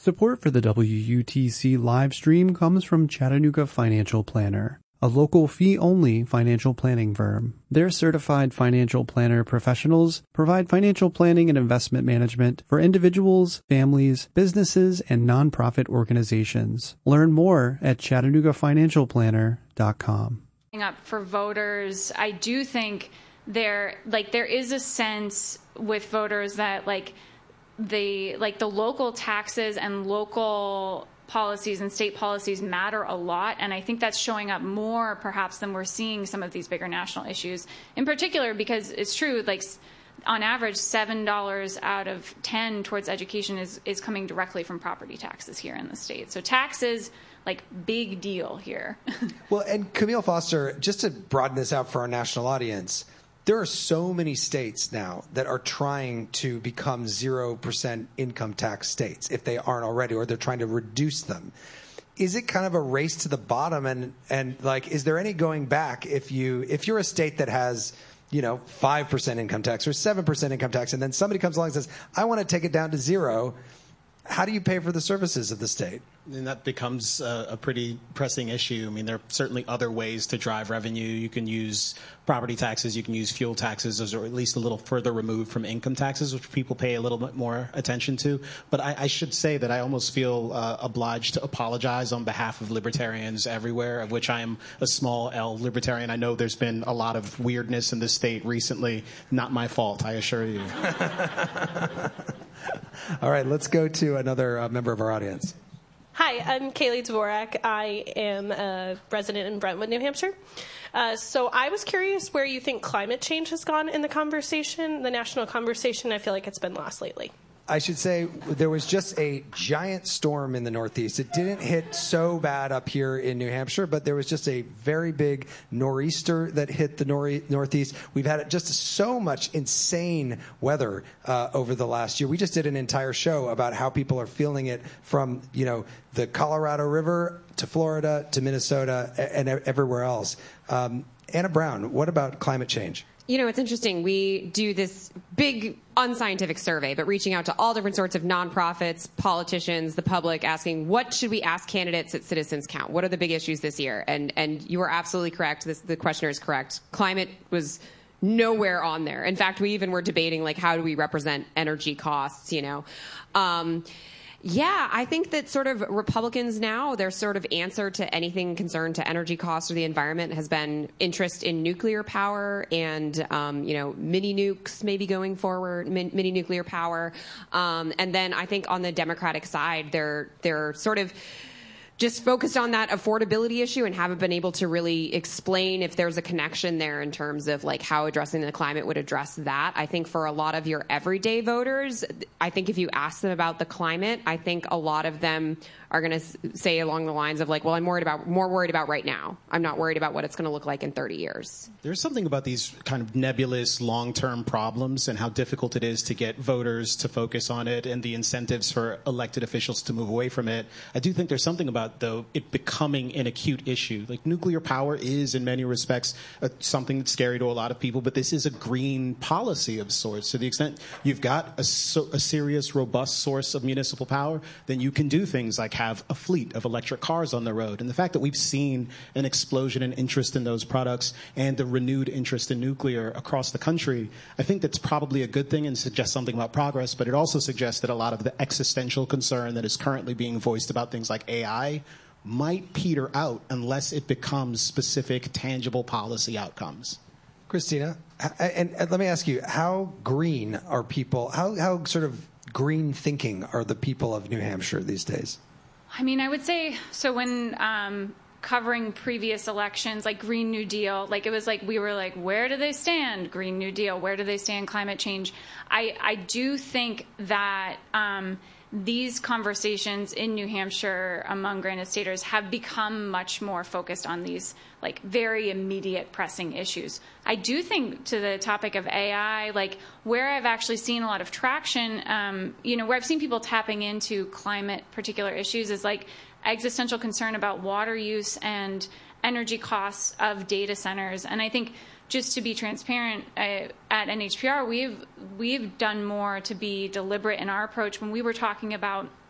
Support for the WUTC live stream comes from Chattanooga Financial Planner, a local fee-only financial planning firm. Their certified financial planner professionals provide financial planning and investment management for individuals, families, businesses, and nonprofit organizations. Learn more at ChattanoogaFinancialPlanner.com. Up for voters, I do think there is a sense with voters that the local taxes and local policies and state policies matter a lot, and I think that's showing up more perhaps than we're seeing some of these bigger national issues, in particular because it's true, on average $7 out of 10 towards education is coming directly from property taxes here in the state. So taxes, big deal here. Well, and Camille Foster, just to broaden this out for our national audience, there are so many states now that are trying to become 0% income tax states, if they aren't already, or they're trying to reduce them. Is it kind of a race to the bottom? And is there any going back if you're a state that has, 5% income tax or 7% income tax, and then somebody comes along and says, I want to take it down to 0, how do you pay for the services of the state? And that becomes a pretty pressing issue. I mean, there are certainly other ways to drive revenue. You can use property taxes, you can use fuel taxes, those are at least a little further removed from income taxes, which people pay a little bit more attention to. But I should say that I almost feel obliged to apologize on behalf of libertarians everywhere, of which I am a small L libertarian. I know there's been a lot of weirdness in this state recently. Not my fault, I assure you. All right, let's go to another member of our audience. Hi, I'm Kaylee Dvorak. I am a resident in Brentwood, New Hampshire. So I was curious where you think climate change has gone in the conversation, the national conversation. I feel like it's been lost lately. I should say there was just a giant storm in the Northeast. It didn't hit so bad up here in New Hampshire, but there was just a very big nor'easter that hit the Northeast. We've had just so much insane weather over the last year. We just did an entire show about how people are feeling it from, the Colorado River to Florida to Minnesota and everywhere else. Anna Brown, what about climate change? It's interesting. We do this big unscientific survey, but reaching out to all different sorts of nonprofits, politicians, the public, asking what should we ask candidates at Citizens Count? What are the big issues this year? And you are absolutely correct. The questioner is correct. Climate was nowhere on there. In fact, we even were debating how do we represent energy costs, Yeah, I think that sort of Republicans now, their sort of answer to anything concerned to energy costs or the environment has been interest in nuclear power and, mini nukes maybe going forward, mini nuclear power. And then I think on the Democratic side, they're sort of just focused on that affordability issue and haven't been able to really explain if there's a connection there in terms of how addressing the climate would address that. I think for a lot of your everyday voters, I think if you ask them about the climate, I think a lot of them are going to say along the lines of well, I'm more worried about right now. I'm not worried about what it's going to look like in 30 years. There's something about these kind of nebulous long-term problems and how difficult it is to get voters to focus on it and the incentives for elected officials to move away from it. I do think there's something about, though, it becoming an acute issue. Nuclear power is, in many respects, something that's scary to a lot of people, but this is a green policy of sorts. To the extent you've got a serious, robust source of municipal power, then you can do things like have a fleet of electric cars on the road. And the fact that we've seen an explosion in interest in those products and the renewed interest in nuclear across the country, I think that's probably a good thing and suggests something about progress, but it also suggests that a lot of the existential concern that is currently being voiced about things like AI might peter out unless it becomes specific, tangible policy outcomes. Christina, and let me ask you, how green are people, how sort of green thinking are the people of New Hampshire these days? I mean, I would say, so when covering previous elections, Green New Deal, it was we were where do they stand? Green New Deal, where do they stand? Climate change. I do think that these conversations in New Hampshire among Granite Staters have become much more focused on these very immediate pressing issues. I do think to the topic of AI, where I've actually seen a lot of traction, where I've seen people tapping into climate particular issues is existential concern about water use and energy costs of data centers. And I think just to be transparent, at NHPR, we've done more to be deliberate in our approach when we were talking about